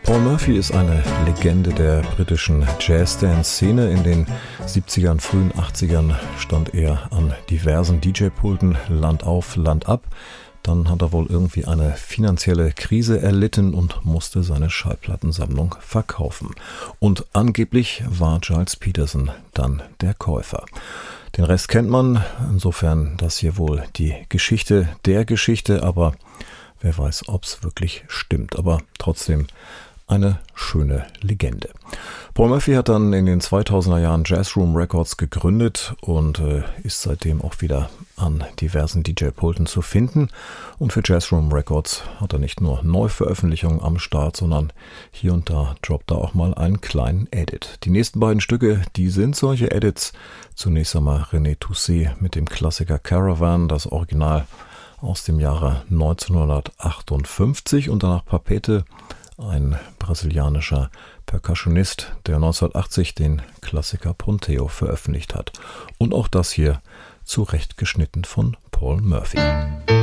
Paul Murphy ist eine Legende der britischen Jazz-Dance-Szene. In den 70ern, frühen 80ern stand er an diversen DJ-Pulten Land auf, Land ab. Dann hat er wohl irgendwie eine finanzielle Krise erlitten und musste seine Schallplattensammlung verkaufen. Und angeblich war Gilles Peterson dann der Käufer. Den Rest kennt man, insofern das hier wohl die Geschichte der Geschichte, aber wer weiß, ob es wirklich stimmt. Aber trotzdem eine schöne Legende. Paul Murphy hat dann in den 2000er Jahren Jazzroom Records gegründet und ist seitdem auch wieder an diversen DJ-Pulten zu finden. Und für Jazzroom Records hat er nicht nur Neuveröffentlichungen am Start, sondern hier und da droppt er auch mal einen kleinen Edit. Die nächsten beiden Stücke, die sind solche Edits. Zunächst einmal René Toussaint mit dem Klassiker Caravan, das Original aus dem Jahre 1958 und danach Papete, ein brasilianischer Percussionist, der 1980 den Klassiker Ponteo veröffentlicht hat. Und auch das hier zurechtgeschnitten von Paul Murphy.